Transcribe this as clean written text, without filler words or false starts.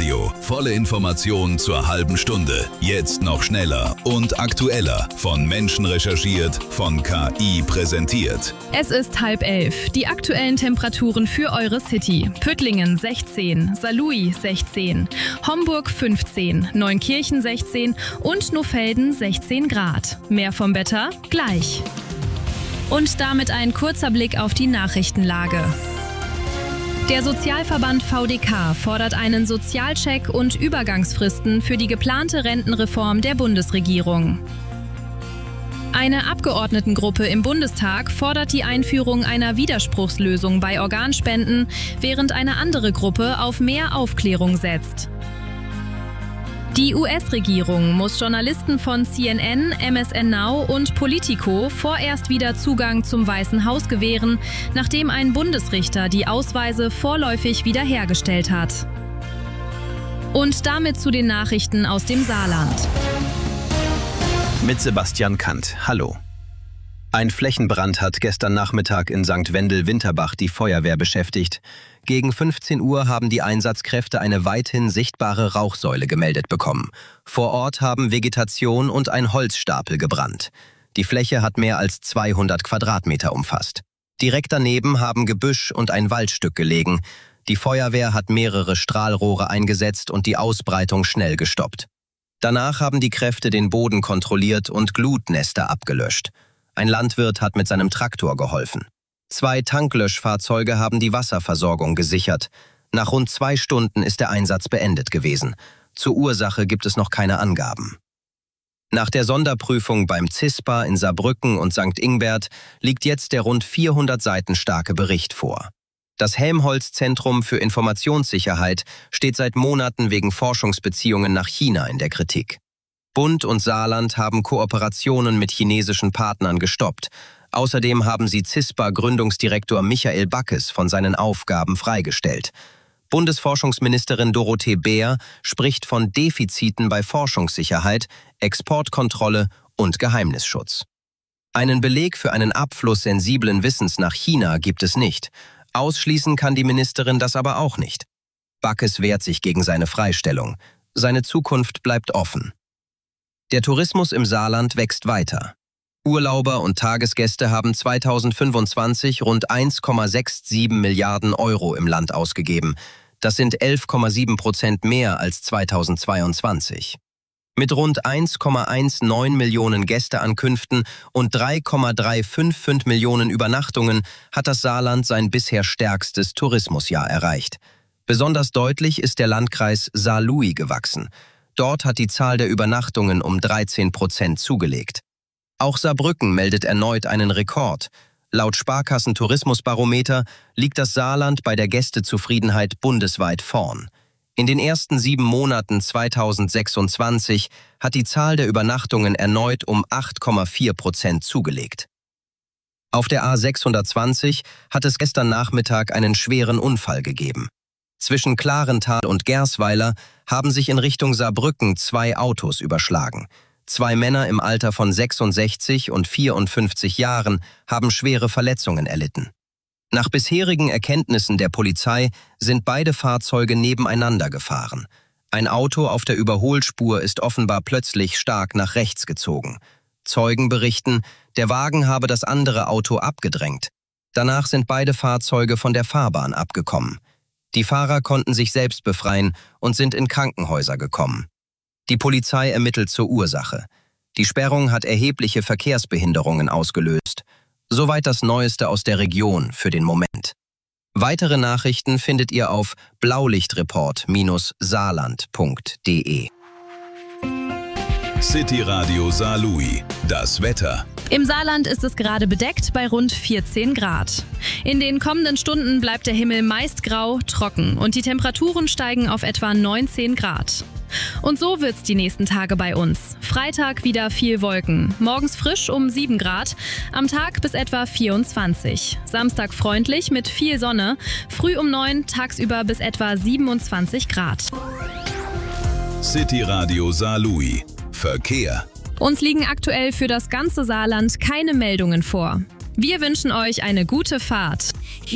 Radio. Volle Information zur halben Stunde. Jetzt noch schneller und aktueller. Von Menschen recherchiert, von KI präsentiert. Es ist 10:30. Die aktuellen Temperaturen für eure City. Püttlingen 16, Saarlouis 16, Homburg 15, Neunkirchen 16 und Nohfelden 16 Grad. Mehr vom Wetter gleich. Und damit ein kurzer Blick auf die Nachrichtenlage. Der Sozialverband VDK fordert einen Sozialcheck und Übergangsfristen für die geplante Rentenreform der Bundesregierung. Eine Abgeordnetengruppe im Bundestag fordert die Einführung einer Widerspruchslösung bei Organspenden, während eine andere Gruppe auf mehr Aufklärung setzt. Die US-Regierung muss Journalisten von CNN, MSN Now und Politico vorerst wieder Zugang zum Weißen Haus gewähren, nachdem ein Bundesrichter die Ausweise vorläufig wiederhergestellt hat. Und damit zu den Nachrichten aus dem Saarland. Mit Sebastian Kant. Hallo. Ein Flächenbrand hat gestern Nachmittag in St. Wendel-Winterbach die Feuerwehr beschäftigt. Gegen 15 Uhr haben die Einsatzkräfte eine weithin sichtbare Rauchsäule gemeldet bekommen. Vor Ort haben Vegetation und ein Holzstapel gebrannt. Die Fläche hat mehr als 200 Quadratmeter umfasst. Direkt daneben haben Gebüsch und ein Waldstück gelegen. Die Feuerwehr hat mehrere Strahlrohre eingesetzt und die Ausbreitung schnell gestoppt. Danach haben die Kräfte den Boden kontrolliert und Glutnester abgelöscht. Ein Landwirt hat mit seinem Traktor geholfen. 2 Tanklöschfahrzeuge haben die Wasserversorgung gesichert. Nach rund 2 Stunden ist der Einsatz beendet gewesen. Zur Ursache gibt es noch keine Angaben. Nach der Sonderprüfung beim CISPA in Saarbrücken und St. Ingbert liegt jetzt der rund 400 Seiten starke Bericht vor. Das Helmholtz-Zentrum für Informationssicherheit steht seit Monaten wegen Forschungsbeziehungen nach China in der Kritik. Bund und Saarland haben Kooperationen mit chinesischen Partnern gestoppt. Außerdem haben sie CISPA-Gründungsdirektor Michael Backes von seinen Aufgaben freigestellt. Bundesforschungsministerin Dorothee Bär spricht von Defiziten bei Forschungssicherheit, Exportkontrolle und Geheimnisschutz. Einen Beleg für einen Abfluss sensiblen Wissens nach China gibt es nicht. Ausschließen kann die Ministerin das aber auch nicht. Backes wehrt sich gegen seine Freistellung. Seine Zukunft bleibt offen. Der Tourismus im Saarland wächst weiter. Urlauber und Tagesgäste haben 2025 rund 1,67 Milliarden Euro im Land ausgegeben. Das sind 11,7% mehr als 2022. Mit rund 1,19 Millionen Gästeankünften und 3,355 Millionen Übernachtungen hat das Saarland sein bisher stärkstes Tourismusjahr erreicht. Besonders deutlich ist der Landkreis Saarlouis gewachsen. Dort hat die Zahl der Übernachtungen um 13% zugelegt. Auch Saarbrücken meldet erneut einen Rekord. Laut Sparkassen-Tourismusbarometer liegt das Saarland bei der Gästezufriedenheit bundesweit vorn. In den ersten 7 Monaten 2026 hat die Zahl der Übernachtungen erneut um 8,4% zugelegt. Auf der A620 hat es gestern Nachmittag einen schweren Unfall gegeben. Zwischen Klarenthal und Gersweiler haben sich in Richtung Saarbrücken 2 Autos überschlagen. 2 Männer im Alter von 66 und 54 Jahren haben schwere Verletzungen erlitten. Nach bisherigen Erkenntnissen der Polizei sind beide Fahrzeuge nebeneinander gefahren. Ein Auto auf der Überholspur ist offenbar plötzlich stark nach rechts gezogen. Zeugen berichten, der Wagen habe das andere Auto abgedrängt. Danach sind beide Fahrzeuge von der Fahrbahn abgekommen. Die Fahrer konnten sich selbst befreien und sind in Krankenhäuser gekommen. Die Polizei ermittelt zur Ursache. Die Sperrung hat erhebliche Verkehrsbehinderungen ausgelöst. Soweit das Neueste aus der Region für den Moment. Weitere Nachrichten findet ihr auf blaulichtreport-saarland.de. City Radio Saarlouis. Das Wetter. Im Saarland ist es gerade bedeckt bei rund 14 Grad. In den kommenden Stunden bleibt der Himmel meist grau, trocken und die Temperaturen steigen auf etwa 19 Grad. Und so wird's die nächsten Tage bei uns. Freitag wieder viel Wolken, morgens frisch um 7 Grad, am Tag bis etwa 24. Samstag freundlich mit viel Sonne, früh um 9, tagsüber bis etwa 27 Grad. City Radio Saarlouis. Verkehr. Uns liegen aktuell für das ganze Saarland keine Meldungen vor. Wir wünschen euch eine gute Fahrt.